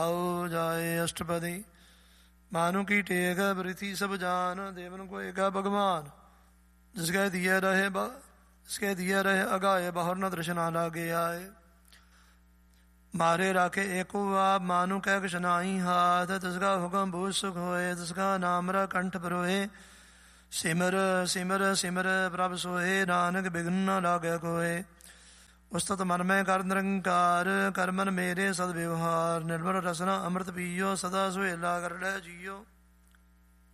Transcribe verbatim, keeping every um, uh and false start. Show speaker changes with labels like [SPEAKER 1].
[SPEAKER 1] आओ जाए अष्टपदी मानु की टेक प्रीति सब जान देवन को एका भगवान जिसके दिए रहे जिसके दिए रहे अगाए बाहर न दृशना लागे आए मारे राखे एको आप मानु कह कशनाई हाथ तिसका हुक्म बहुत सुख होए तिसका नाम रा कंठ परोए सिमर सिमर सिमर प्रभ सोए नानक बिघ्न न लागे कोए उस्तत मन में कर निरंकार कर मन मेरे सद व्यवहार निर्मल रसना अमृत पियो सदा सुहेला कर ले जियो